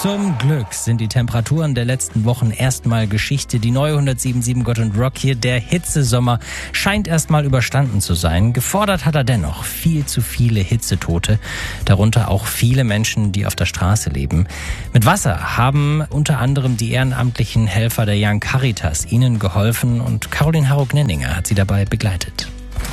Zum Glück sind die Temperaturen der letzten Wochen erstmal Geschichte. Die neue 107.7 Gott und Rock hier, der Hitzesommer, scheint erstmal überstanden zu sein. Gefordert hat er dennoch viel zu viele Hitzetote, darunter auch viele Menschen, die auf der Straße leben. Mit Wasser haben unter anderem die ehrenamtlichen Helfer der Young Caritas ihnen geholfen und Caroline Harro-Gnenninger hat sie dabei begleitet.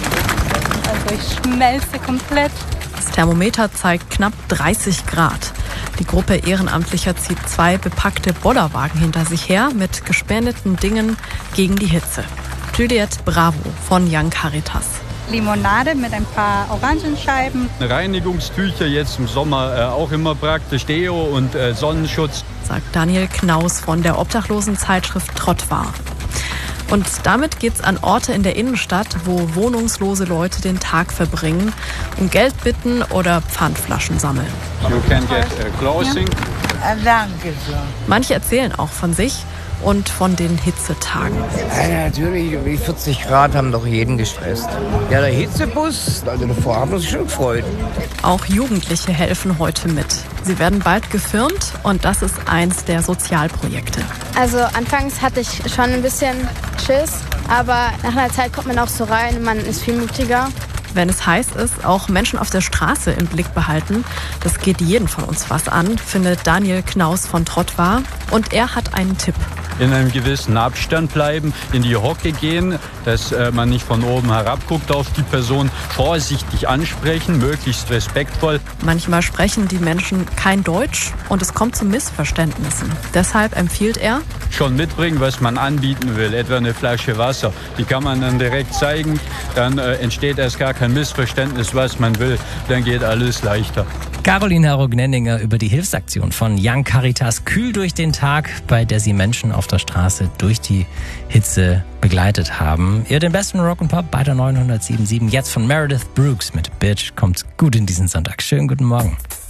Also ich schmelze komplett. Das Thermometer zeigt knapp 30 Grad. Die Gruppe Ehrenamtlicher zieht 2 bepackte Bollerwagen hinter sich her mit gespendeten Dingen gegen die Hitze. Juliette Bravo von Young Caritas. Limonade mit ein paar Orangenscheiben. Reinigungstücher jetzt im Sommer auch immer praktisch, Deo und Sonnenschutz. Sagt Daniel Knaus von der Obdachlosenzeitschrift Trottoir. Und damit geht's an Orte in der Innenstadt, wo wohnungslose Leute den Tag verbringen, um Geld bitten oder Pfandflaschen sammeln. You can get clothing. Danke so. Manche erzählen auch von sich und von den Hitzetagen. Ja, natürlich, die 40 Grad haben doch jeden gestresst. Ja, der Hitzebus, also davor haben wir uns schon gefreut. Auch Jugendliche helfen heute mit. Sie werden bald gefirmt und das ist eins der Sozialprojekte. Also anfangs hatte ich schon ein bisschen Schiss, aber nach einer Zeit kommt man auch so rein und man ist viel mutiger. Wenn es heiß ist, auch Menschen auf der Straße im Blick behalten. Das geht jeden von uns was an, findet Daniel Knaus von Trottoir. Und er hat einen Tipp. In einem gewissen Abstand bleiben, in die Hocke gehen, dass man nicht von oben herab guckt auf die Person, vorsichtig ansprechen, möglichst respektvoll. Manchmal sprechen die Menschen kein Deutsch und es kommt zu Missverständnissen. Deshalb empfiehlt er, schon mitbringen, was man anbieten will, etwa eine Flasche Wasser. Die kann man dann direkt zeigen, dann entsteht erst gar kein Missverständnis, was man will, dann geht alles leichter. Caroline Harro-Gnenninger über die Hilfsaktion von Young Caritas Kühl durch den Tag, bei der sie Menschen auf der Straße durch die Hitze begleitet haben. Ihr den besten Rock und Pop bei der 907.7. Jetzt von Meredith Brooks mit Bitch kommt gut in diesen Sonntag. Schönen guten Morgen.